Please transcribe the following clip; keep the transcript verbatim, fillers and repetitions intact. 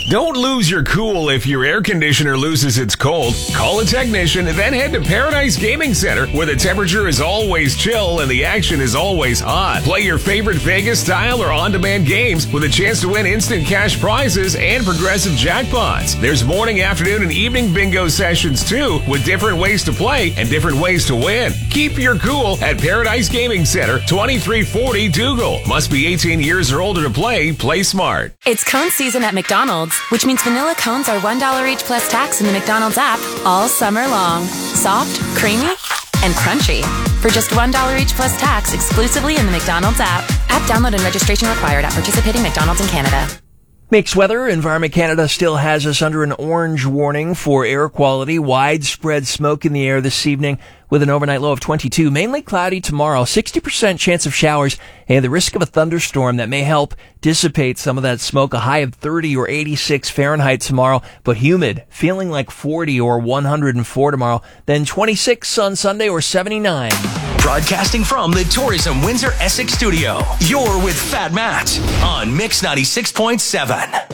Don't lose your cool if your air conditioner loses its cold. Call a technician and then head to Paradise Gaming Center, where the temperature is always chill and the action is always hot. Play your favorite Vegas-style or on-demand games with a chance to win instant cash prizes and progressive jackpots. There's morning, afternoon, and evening bingo sessions, too, with different ways to play and different ways to win. Keep your cool at Paradise Gaming Center, twenty-three forty Dougal. Must be eighteen years or older to play. Play smart. It's cone season at McDonald's, which means vanilla cones are one dollar each plus tax in the McDonald's app all summer long. Soft, creamy, and crunchy. For just one dollar each plus tax exclusively in the McDonald's app. App download and registration required at participating McDonald's in Canada. Mixed weather. Environment Canada still has us under an orange warning for air quality. Widespread smoke in the air this evening with an overnight low of twenty-two. Mainly cloudy tomorrow. sixty percent chance of showers and the risk of a thunderstorm that may help dissipate some of that smoke. A high of thirty or eighty-six Fahrenheit tomorrow, but humid. Feeling like forty or one hundred four tomorrow. Then twenty-six on Sunday or seventy-nine. Broadcasting from the Tourism Windsor Essex studio, you're with Fat Matt on Mix ninety-six point seven.